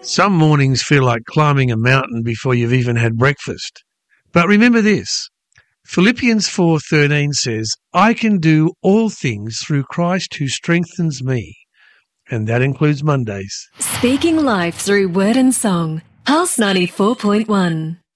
Some mornings feel like climbing a mountain before you've even had breakfast. But remember this, Philippians 4:13 says, I can do all things through Christ who strengthens me. And that includes Mondays. Speaking life through word and song. Pulse 94.1.